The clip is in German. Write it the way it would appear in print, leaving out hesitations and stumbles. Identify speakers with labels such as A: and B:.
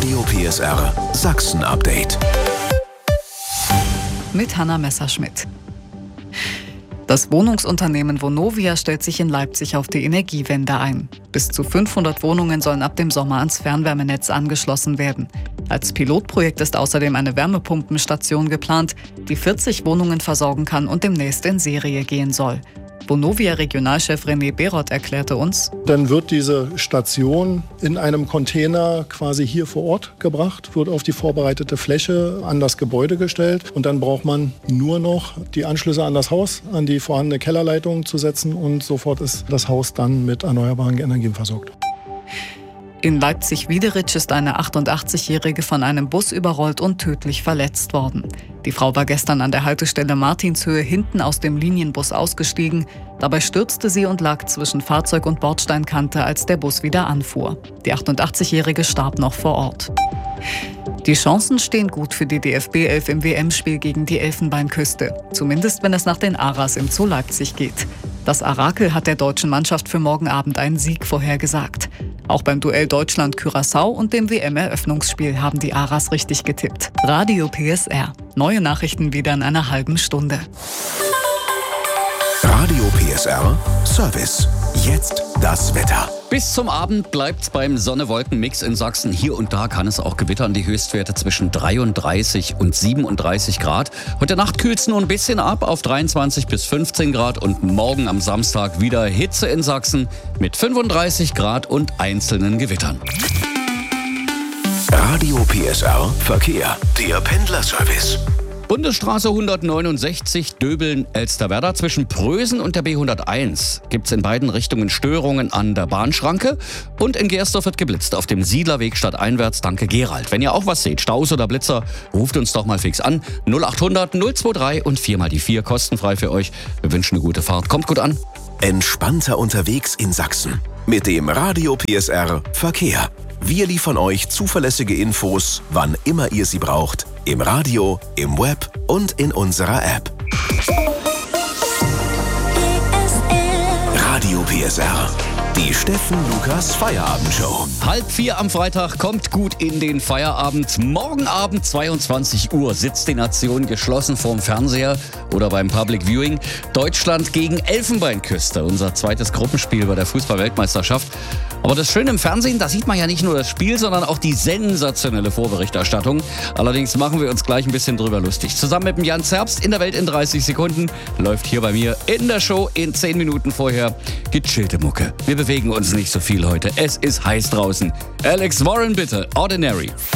A: Radio PSR Sachsen Update.
B: Mit Hanna Messerschmidt. Das Wohnungsunternehmen Vonovia stellt sich in Leipzig auf die Energiewende ein. Bis zu 500 Wohnungen sollen ab dem Sommer ans Fernwärmenetz angeschlossen werden. Als Pilotprojekt ist außerdem eine Wärmepumpenstation geplant, die 40 Wohnungen versorgen kann und demnächst in Serie gehen soll. Vonovia-Regionalchef René Beroth erklärte uns:
C: Dann wird diese Station in einem Container quasi hier vor Ort gebracht, wird auf die vorbereitete Fläche an das Gebäude gestellt und dann braucht man nur noch die Anschlüsse an das Haus, an die vorhandene Kellerleitung zu setzen und sofort ist das Haus dann mit erneuerbaren Energien versorgt.
B: In Leipzig-Wiederitsch ist eine 88-Jährige von einem Bus überrollt und tödlich verletzt worden. Die Frau war gestern an der Haltestelle Martinshöhe hinten aus dem Linienbus ausgestiegen. Dabei stürzte sie und lag zwischen Fahrzeug und Bordsteinkante, als der Bus wieder anfuhr. Die 88-Jährige starb noch vor Ort. Die Chancen stehen gut für die DFB 11 im WM-Spiel gegen die Elfenbeinküste. Zumindest wenn es nach den Aras im Zoo Leipzig geht. Das Orakel hat der deutschen Mannschaft für morgen Abend einen Sieg vorhergesagt. Auch beim Duell Deutschland-Curaçao und dem WM-Eröffnungsspiel haben die Aras richtig getippt. Radio PSR. Neue Nachrichten wieder in einer halben Stunde.
A: Radio PSR Service. Jetzt das Wetter.
D: Bis zum Abend bleibt's beim Sonne-Wolken-Mix in Sachsen. Hier und da kann es auch gewittern. Die Höchstwerte zwischen 33 und 37 Grad. Heute Nacht kühlt's nur ein bisschen ab auf 23 bis 15 Grad. Und morgen am Samstag wieder Hitze in Sachsen mit 35 Grad und einzelnen Gewittern.
A: Radio PSR Verkehr. Der Pendlerservice.
D: Bundesstraße 169 Döbeln-Elsterwerda. Zwischen Prösen und der B101 gibt's in beiden Richtungen Störungen an der Bahnschranke. Und in Gersdorf wird geblitzt auf dem Siedlerweg stadteinwärts. Danke Gerald. Wenn ihr auch was seht, Staus oder Blitzer, ruft uns doch mal fix an. 0800 023 und 4 mal die 4 kostenfrei für euch. Wir wünschen eine gute Fahrt. Kommt gut an.
A: Entspannter unterwegs in Sachsen. Mit dem Radio PSR Verkehr. Wir liefern euch zuverlässige Infos, wann immer ihr sie braucht. Im Radio, im Web und in unserer App. Radio PSR. Die Steffen Lukas Feierabendshow.
D: 3:30 am Freitag, kommt gut in den Feierabend. Morgen Abend 22 Uhr sitzt die Nation geschlossen vorm Fernseher oder beim Public Viewing. Deutschland gegen Elfenbeinküste, unser zweites Gruppenspiel bei der Fußball-Weltmeisterschaft. Aber das Schöne im Fernsehen, da sieht man ja nicht nur das Spiel, sondern auch die sensationelle Vorberichterstattung. Allerdings machen wir uns gleich ein bisschen drüber lustig. Zusammen mit dem Jan Zerbst in der Welt in 30 Sekunden läuft hier bei mir in der Show in 10 Minuten vorher gechillte Mucke. Wir bewegen uns nicht so viel heute. Es ist heiß draußen. Alex Warren bitte, Ordinary.